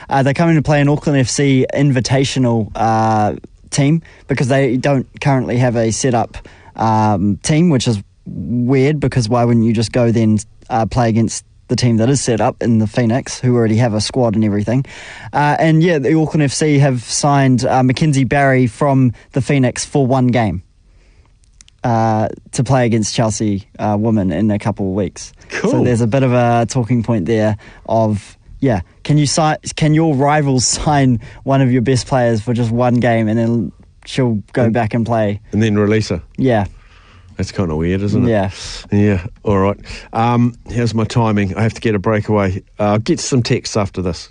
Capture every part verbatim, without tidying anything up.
Uh, they're coming to play an Auckland F C Invitational uh, team because they don't currently have a set-up um, team, which is weird because why wouldn't you just go then uh, play against the team that is set up in the Phoenix, who already have a squad and everything. Uh, and yeah, the Auckland F C have signed uh, Mackenzie Barry from the Phoenix for one game uh, to play against Chelsea uh, women in a couple of weeks. Cool. So there's a bit of a talking point there of, yeah, can you si- can your rivals sign one of your best players for just one game and then she'll go and, back and play? And then release her? Yeah. That's kind of weird, isn't it? Yeah. Yeah, all right. Um, here's my timing. I have to get a breakaway. Uh, I'll get some texts after this.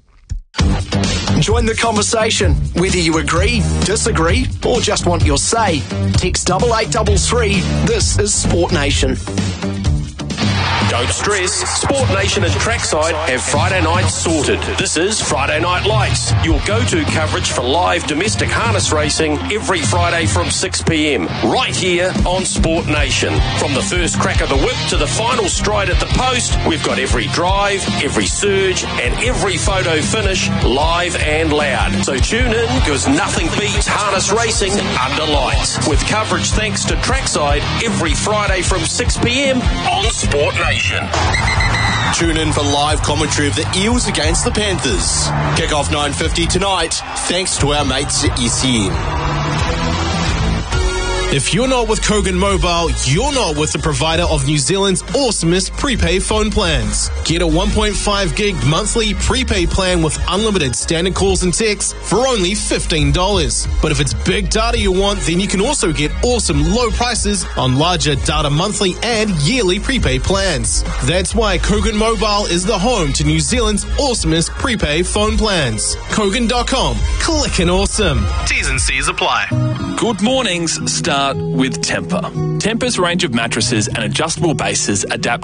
Join the conversation. Whether you agree, disagree, or just want your say, text double eight double three. This is Sport Nation. Don't stress, Sport Nation and Trackside have Friday nights sorted. This is Friday Night Lights, your go-to coverage for live domestic harness racing every Friday from six p.m, right here on Sport Nation. From the first crack of the whip to the final stride at the post, we've got every drive, every surge, and every photo finish live and loud. So tune in, because nothing beats harness racing under lights. With coverage thanks to Trackside every Friday from six p.m on Sport Nation. Tune in for live commentary of the Eels against the Panthers. Kick-off nine fifty tonight, thanks to our mates at E C M. If you're not with Kogan Mobile, you're not with the provider of New Zealand's awesomest prepaid phone plans. Get a one point five gig monthly prepaid plan with unlimited standard calls and texts for only fifteen dollars. But if it's big data you want, then you can also get awesome low prices on larger data monthly and yearly prepaid plans. That's why Kogan Mobile is the home to New Zealand's awesomest prepaid phone plans. Kogan dot com. Clickin' awesome. T's and C's apply. Good mornings start with Temper. Temper's range of mattresses and adjustable bases adapt